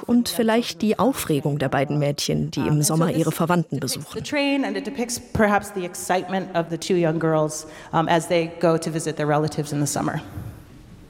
und vielleicht die Aufregung der beiden Mädchen, die im Sommer ihre Verwandten besuchen. Perhaps the excitement of the two young girls as they go to visit their relatives in the summer.